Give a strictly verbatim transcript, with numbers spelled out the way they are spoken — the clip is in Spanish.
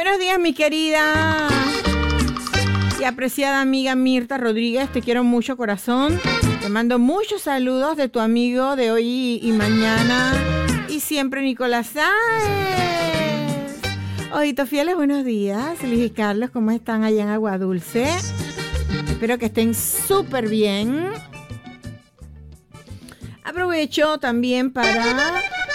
Buenos días, mi querida y apreciada amiga Mirta Rodríguez. Te quiero mucho, corazón. Te mando muchos saludos de tu amigo de hoy y mañana y siempre, Nicolás Sáez. Ojitos fieles, buenos días. Liz y Carlos, ¿cómo están allá en Agua Dulce? Espero que estén súper bien. Aprovecho también para